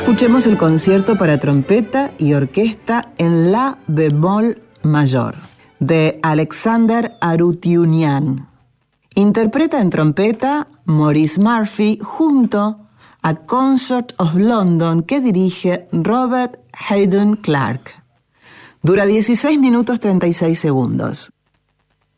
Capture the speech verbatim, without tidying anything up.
Escuchemos el concierto para trompeta y orquesta en la bemol mayor de Alexander Arutiunian. Interpreta en trompeta Maurice Murphy junto a Consort of London que dirige Robert Hayden Clark. Dura dieciséis minutos treinta y seis segundos.